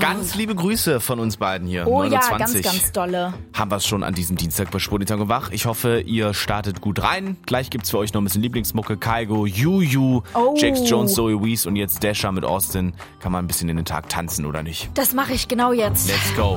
Ganz liebe Grüße von uns beiden hier. Oh 29. ja, ganz dolle. Haben wir es schon an diesem Dienstag bei Sportitag und Wach. Ich hoffe, ihr startet gut rein. Gleich gibt's für euch noch ein bisschen Lieblingsmucke. Kaigo, Juju, Jax Jones, Zoe Wees und jetzt Dasher mit Austin. Kann man ein bisschen in den Tag tanzen, oder nicht? Das mache ich genau jetzt. Let's go.